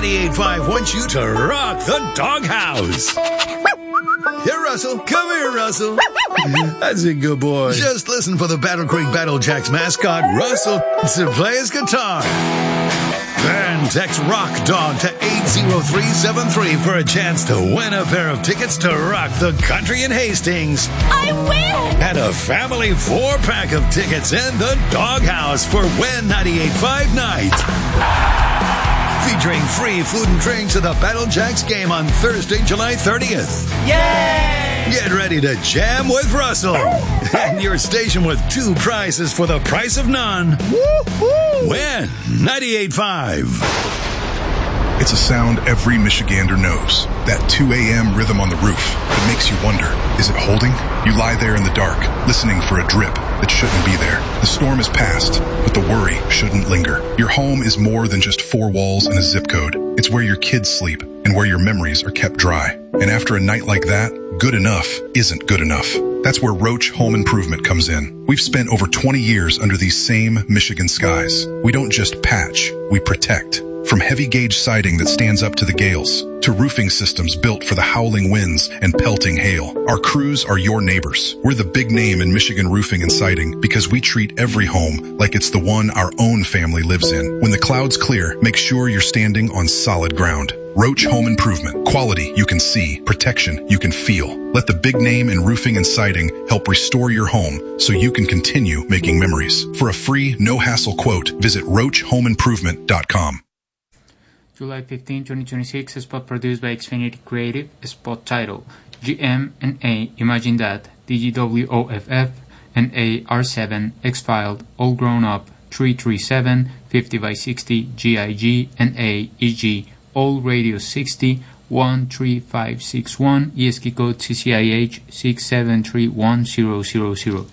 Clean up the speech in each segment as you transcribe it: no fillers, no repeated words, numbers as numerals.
98.5 wants you to rock the doghouse. Here, Russell. Come here, Russell. That's a good boy. Just listen for the Battle Creek Battle Jacks mascot, Russell, to play his guitar. Then text Rock Dog to 80373 for a chance to win a pair of tickets to Rock the Country in Hastings. I win! And a family 4-pack of tickets in the Doghouse for Win 98.5 night. Featuring free food and drinks at the Battle Jacks game on Thursday, July 30th. Yay! Get ready to jam with Russell. And your station with 2 prizes for the price of none. Woo-hoo! Win 98.5. It's a sound every Michigander knows. That 2 a.m. rhythm on the roof that makes you wonder, is it holding? You lie there in the dark, listening for a drip that shouldn't be there. The storm is past, but the worry shouldn't linger. Your home is more than just 4 walls and a zip code. It's where your kids sleep and where your memories are kept dry. And after a night like that, good enough isn't good enough. That's where Roach Home Improvement comes in. We've spent over 20 years under these same Michigan skies. We don't just patch, we protect. From heavy gauge siding that stands up to the gales, to roofing systems built for the howling winds and pelting hail, our crews are your neighbors. We're the big name in Michigan roofing and siding because we treat every home like it's the one our own family lives in. When the clouds clear, make sure you're standing on solid ground. Roach Home Improvement. Quality you can see, protection you can feel. Let the big name in roofing and siding help restore your home so you can continue making memories. For a free, no-hassle quote, visit roachhomeimprovement.com. July 15, 2026, a spot produced by Xfinity Creative, a spot title, GM&A, Imagine That, DGWOFF, and AR7, X-Filed, All Grown Up, 337, 50x60, GIG, and AEG, All Radio 60, 13561, ESC code CCIH 6731000.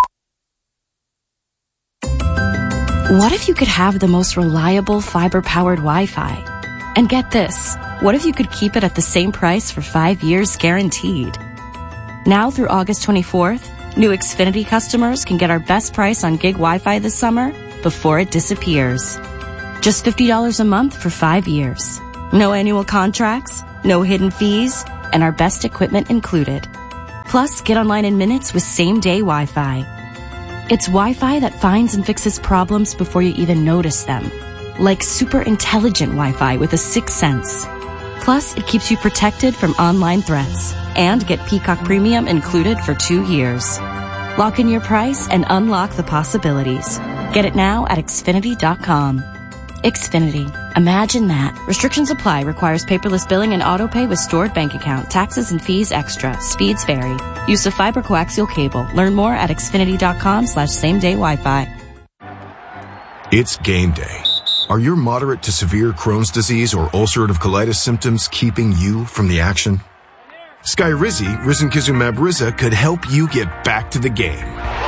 What if you could have the most reliable fiber-powered Wi-Fi? And get this, what if you could keep it at the same price for 5 years guaranteed? Now through August 24th, new Xfinity customers can get our best price on gig Wi-Fi this summer before it disappears. Just $50 a month for 5 years. No annual contracts, no hidden fees, and our best equipment included. Plus, get online in minutes with same-day Wi-Fi. It's Wi-Fi that finds and fixes problems before you even notice them. Like super intelligent Wi-Fi with a 6th sense. Plus, it keeps you protected from online threats. And get Peacock Premium included for 2 years. Lock in your price and unlock the possibilities. Get it now at Xfinity.com. Xfinity. Imagine that. Restrictions apply. Requires paperless billing and autopay with stored bank account. Taxes and fees extra. Speeds vary. Use of fiber coaxial cable. Learn more at Xfinity.com/same-day Wi-Fi. It's game day. Are your moderate to severe Crohn's disease or ulcerative colitis symptoms keeping you from the action? Skyrizi, risankizumab Riza, could help you get back to the game.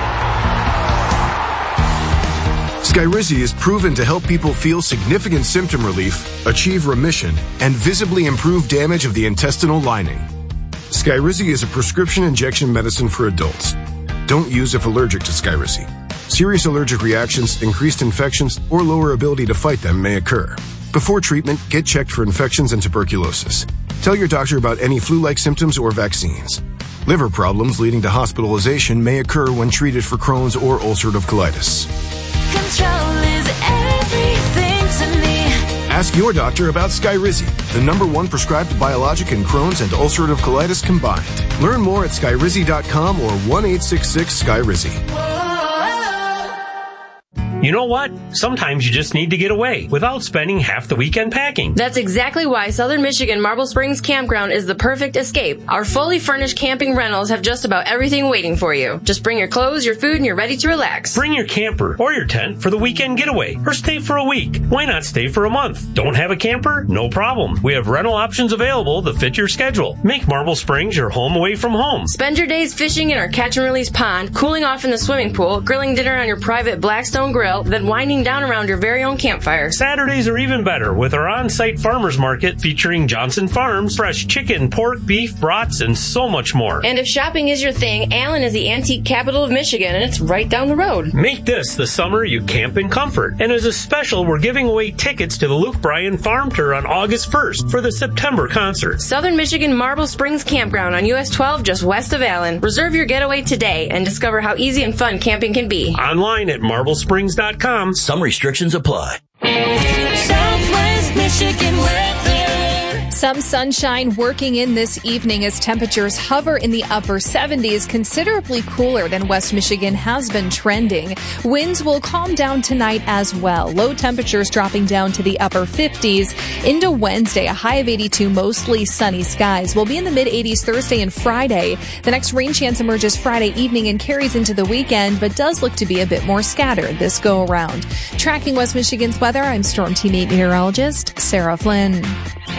Skyrizi is proven to help people feel significant symptom relief, achieve remission, and visibly improve damage of the intestinal lining. Skyrizi is a prescription injection medicine for adults. Don't use if allergic to Skyrizi. Serious allergic reactions, increased infections, or lower ability to fight them may occur. Before treatment, get checked for infections and tuberculosis. Tell your doctor about any flu-like symptoms or vaccines. Liver problems leading to hospitalization may occur when treated for Crohn's or ulcerative colitis. Control is everything to me. Ask your doctor about Skyrizi, the #1 prescribed biologic in Crohn's and ulcerative colitis combined. Learn more at skyrizi.com or 1-866-SKYRIZI. You know what? Sometimes you just need to get away without spending half the weekend packing. That's exactly why Southern Michigan Marble Springs Campground is the perfect escape. Our fully furnished camping rentals have just about everything waiting for you. Just bring your clothes, your food, and you're ready to relax. Bring your camper or your tent for the weekend getaway, or stay for a week. Why not stay for a month? Don't have a camper? No problem. We have rental options available that fit your schedule. Make Marble Springs your home away from home. Spend your days fishing in our catch and release pond, cooling off in the swimming pool, grilling dinner on your private Blackstone grill, belt than winding down around your very own campfire. Saturdays are even better with our on-site farmers market featuring Johnson Farms, fresh chicken, pork, beef, brats, and so much more. And if shopping is your thing, Allen is the antique capital of Michigan, and it's right down the road. Make this the summer you camp in comfort. And as a special, we're giving away tickets to the Luke Bryan Farm Tour on August 1st for the September concert. Southern Michigan Marble Springs Campground on US 12 just west of Allen. Reserve your getaway today and discover how easy and fun camping can be. Online at marblesprings.com. Some restrictions apply. Southwest Michigan weather. Some sunshine working in this evening as temperatures hover in the upper 70s, considerably cooler than West Michigan has been trending. Winds will calm down tonight as well. Low temperatures dropping down to the upper 50s. Into Wednesday, a high of 82, mostly sunny skies. We'll be in the mid-80s Thursday and Friday. The next rain chance emerges Friday evening and carries into the weekend, but does look to be a bit more scattered this go-around. Tracking West Michigan's weather, I'm Storm Team 8 meteorologist Sarah Flynn.